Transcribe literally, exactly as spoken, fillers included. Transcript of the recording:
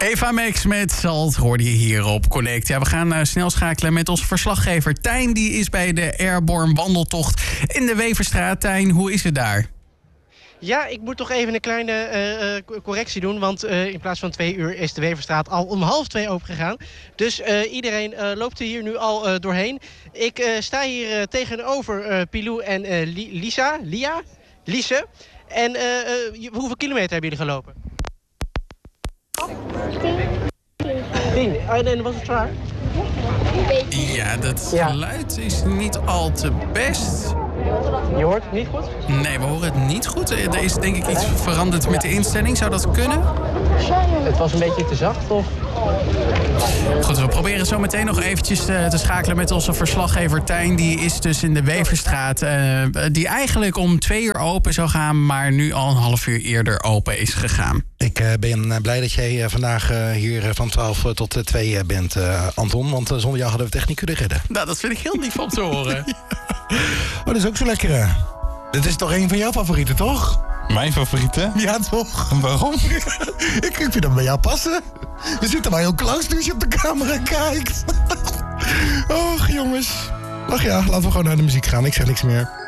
Eva Max met Salt hoorde je hier op Connect. Ja, we gaan uh, snel schakelen met onze verslaggever Tijn. Die is bij de Airborne wandeltocht in de Weverstraat. Tijn, hoe is het daar? Ja, ik moet toch even een kleine uh, correctie doen. Want uh, in plaats van twee uur is de Weverstraat al om half twee opengegaan. Dus uh, iedereen uh, loopt er hier nu al uh, doorheen. Ik uh, sta hier uh, tegenover uh, Pilou en uh, Li- Lisa. Lia? Lise. En uh, uh, hoeveel kilometer hebben jullie gelopen? Tien. En, en was het zwaar? Ja, dat Ja. geluid is niet al te best. Je hoort het niet goed? Nee, we horen het niet goed. Er is denk ik iets veranderd met de instelling. Zou dat kunnen? Het was een beetje te zacht, of? Goed, we proberen zo meteen nog eventjes uh, te schakelen met onze verslaggever Tijn. Die is dus in de Weverstraat. Uh, die eigenlijk om twee uur open zou gaan, maar nu al een half uur eerder open is gegaan. Ik uh, ben uh, blij dat jij uh, vandaag uh, hier uh, van twaalf tot uh, twee uh, bent, uh, Anton. Want uh, zonder jou hadden we het echt niet kunnen redden. Nou, dat vind ik heel lief om te horen. Ja. Oh, dat is ook zo lekker. Uh. Dit is toch een van jouw favorieten, toch? Mijn favoriete? Ja, toch? En waarom? ik, ik vind hem bij jou passen. We zitten maar heel close toen je op de camera kijkt. Och, jongens. Ach ja, laten we gewoon naar de muziek gaan. Ik zeg niks meer.